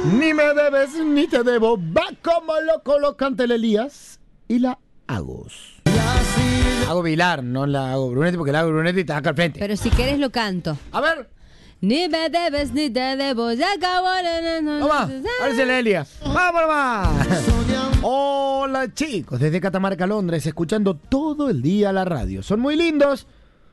Ni me debes ni te debo. Va como loco lo canta el Elías y la Agos. Hago Vilar, no la hago Brunetti, porque la hago Brunetti está acá al frente. Pero si querés lo canto. A ver. Ni me debes ni te debo, ya acabó. Vamos, a ver si el Elías. Vamos nomás. Hola chicos, desde Catamarca, Londres, escuchando todo el día la radio. Son muy lindos.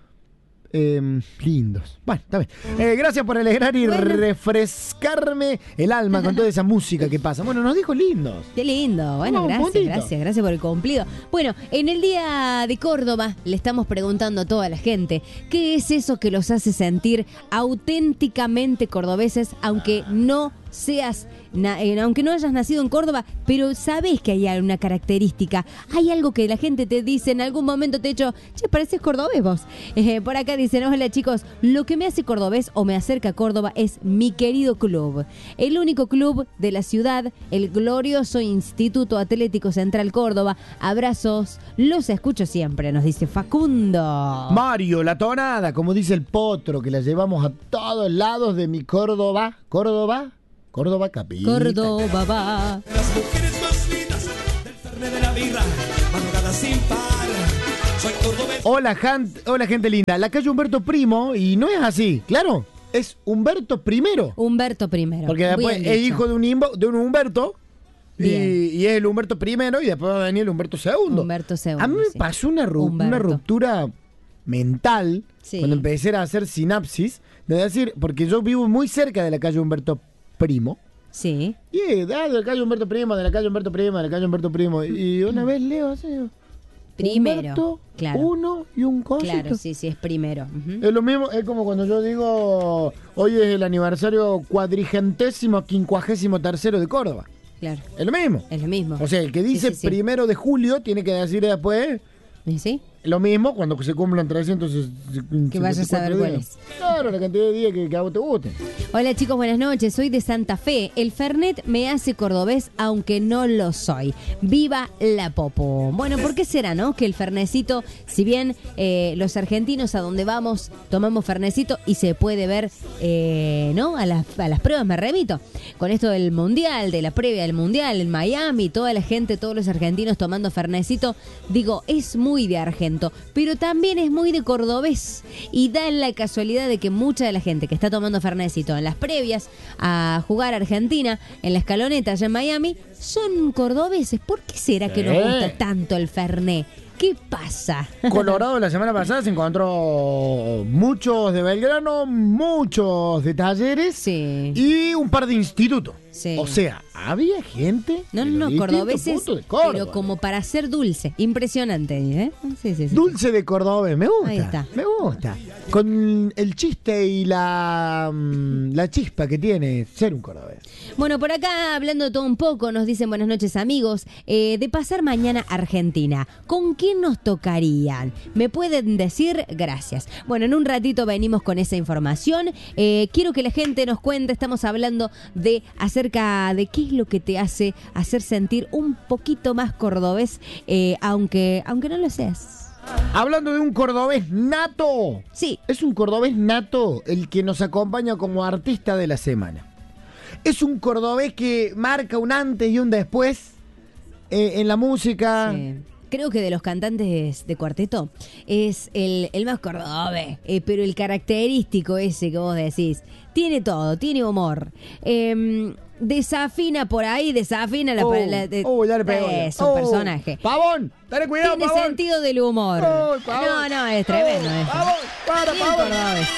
Lindos. Bueno, está bien. Gracias por alegrar y refrescarme el alma con toda esa música que pasa. Bueno, nos dijo lindos. Qué lindo. Bueno, gracias por el cumplido. Bueno, en el día de Córdoba le estamos preguntando a toda la gente qué es eso que los hace sentir auténticamente cordobeses, aunque no seas, aunque no hayas nacido en Córdoba, pero sabés que hay alguna característica, hay algo que la gente te dice, en algún momento te ha dicho, che, pareces cordobés vos. Por acá dicen, hola chicos, lo que me hace cordobés o me acerca a Córdoba es mi querido club, el único club de la ciudad, el glorioso Instituto Atlético Central Córdoba. Abrazos, los escucho siempre, nos dice Facundo. Mario, la tonada, como dice el potro, que la llevamos a todos lados de mi Córdoba capital. Córdoba va. Las mujeres más lindas del Fernet de la birra, madrugada sin par. Soy cordobés. Hola gente linda. La calle Humberto Primo, y no es así, claro, es Humberto I. Humberto I. Porque después es hijo de un Humberto. Y es el Humberto I y después va a venir el Humberto II. Humberto II. A mí me pasó una ruptura mental cuando empecé a hacer sinapsis, de decir, porque yo vivo muy cerca de la calle Humberto Primo. Sí. Y de la calle Humberto Primo, de la calle Humberto Primo, de la calle Humberto Primo. Y una vez leo así. Primero. Humberto, claro. Uno y un cosito. Claro, sí, es primero. Uh-huh. Es lo mismo, es como cuando yo digo, hoy es el aniversario 453º de Córdoba. Claro. Es lo mismo. Es lo mismo. O sea, el que dice sí. 1 de julio tiene que decir después. ¿Sí? Lo mismo cuando se cumplan 300. Que vayas a saber cuál es. Claro, la cantidad de días que a vos te gusten. Hola chicos, buenas noches. Soy de Santa Fe. El Fernet me hace cordobés, aunque no lo soy. ¡Viva la Popo! Bueno, ¿por qué será, no? Que el Fernecito, si bien los argentinos a donde vamos tomamos Fernecito y se puede ver, ¿no? A las pruebas me remito. Con esto del Mundial, de la previa del Mundial, en Miami, toda la gente, todos los argentinos tomando Fernecito, digo, es muy de argentino. Pero también es muy de cordobés y da la casualidad de que mucha de la gente que está tomando Fernecito en las previas a jugar a Argentina en la escaloneta allá en Miami son cordobeses. ¿Por qué será que nos gusta tanto el Fernet? ¿Qué pasa? Colorado la semana pasada se encontró muchos de Belgrano, muchos de Talleres y un par de institutos. Sí. O sea, había gente. No, cordobeses, pero como para hacer dulce. Impresionante, ¿eh? Sí. Dulce de cordobés, me gusta. Ahí está. Me gusta. Con el chiste y la chispa que tiene ser un cordobés. Bueno, por acá, hablando de todo un poco, nos dicen buenas noches, amigos. De pasar mañana a Argentina, ¿con quién nos tocarían? ¿Me pueden decir? Gracias. Bueno, en un ratito venimos con esa información. Quiero que la gente nos cuente, estamos hablando de acerca de qué es lo que te hace hacer sentir un poquito más cordobés, aunque no lo seas. Hablando de un cordobés nato. Sí. Es un cordobés nato el que nos acompaña como artista de la semana. Es un cordobés que marca un antes y un después en la música. Sí. Creo que de los cantantes de cuarteto es el más cordobés, pero el característico ese que vos decís. Tiene todo, tiene humor. Desafina por ahí, desafina la... ya le pegó. Es un personaje. Pavón, dale cuidado, Tiene Pavón. sentido del humor. Pavón. No, es tremendo. Pavón, Bien cordobés.